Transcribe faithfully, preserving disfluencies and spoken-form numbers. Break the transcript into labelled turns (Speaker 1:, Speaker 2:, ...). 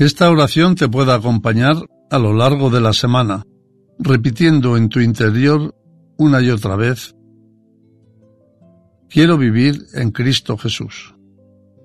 Speaker 1: Que esta oración te pueda acompañar a lo largo de la semana, repitiendo en tu interior una y otra vez: quiero vivir en Cristo Jesús.